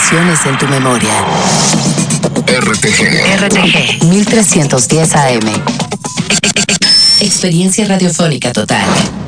generaciones en tu memoria. RTG 1310 AM. Experiencia radiofónica total.